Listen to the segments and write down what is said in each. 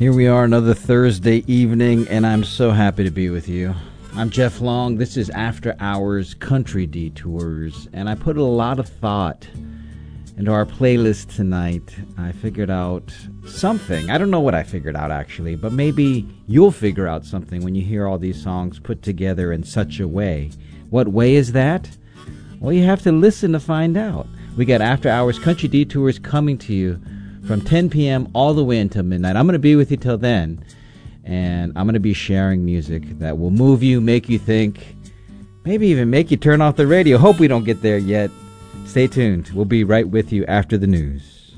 Here we are, another Thursday evening, and I'm so happy to be with you. I'm Jeff Long. This is After Hours Country Detours, and I put a lot of thought into our playlist tonight. I figured out something. I don't know what I figured out, actually, but maybe you'll figure out something when you hear all these songs put together in such a way. What way is that? Well, you have to listen to find out. We got After Hours Country Detours coming to you from 10 p.m. all the way until midnight. I'm going to be with you till then, and I'm going to be sharing music that will move you, make you think, maybe even make you turn off the radio. Hope we don't get there yet. Stay tuned. We'll be right with you after the news.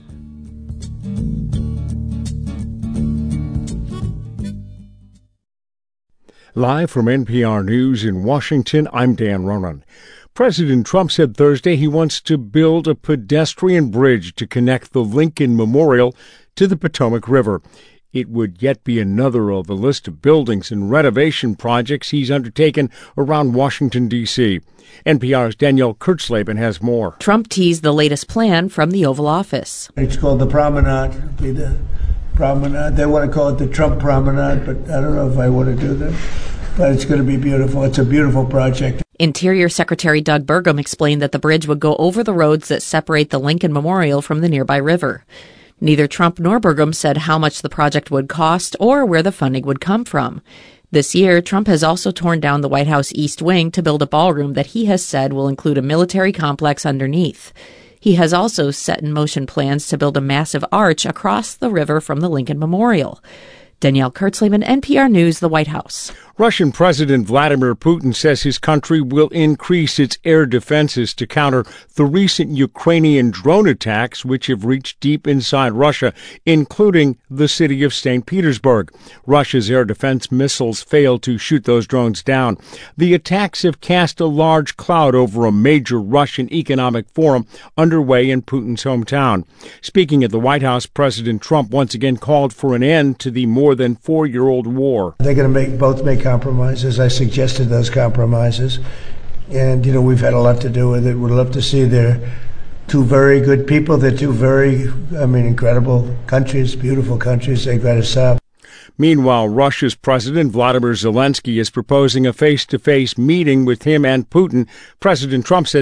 Live from NPR News in Washington, I'm Dan Ronan. President Trump said Thursday he wants to build a pedestrian bridge to connect the Lincoln Memorial to the Potomac River. It would yet be another of the list of buildings and renovation projects he's undertaken around Washington, D.C. NPR's Danielle Kurtzleben has more. Trump teased the latest plan from the Oval Office. It's called the Promenade. It'll be the Promenade. They want to call it the Trump Promenade, but I don't know if I want to do that. But it's going to be beautiful. It's a beautiful project. Interior Secretary Doug Burgum explained that the bridge would go over the roads that separate the Lincoln Memorial from the nearby river. Neither Trump nor Burgum said how much the project would cost or where the funding would come from. This year, Trump has also torn down the White House East Wing to build a ballroom that he has said will include a military complex underneath. He has also set in motion plans to build a massive arch across the river from the Lincoln Memorial. Danielle Kurtzleben, NPR News, the White House. Russian President Vladimir Putin says his country will increase its air defenses to counter the recent Ukrainian drone attacks, which have reached deep inside Russia, including the city of St. Petersburg. Russia's air defense missiles failed to shoot those drones down. The attacks have cast a large cloud over a major Russian economic forum underway in Putin's hometown. Speaking at the White House, President Trump once again called for an end to the more than 4-year-old war. They're going to both make compromises. I suggested those compromises. And, we've had a lot to do with it. We'd love to see they're two very good people. They're two very, incredible countries, beautiful countries. They've got to stop. Meanwhile, Russia's President Vladimir Zelensky is proposing a face-to-face meeting with him and Putin. President Trump said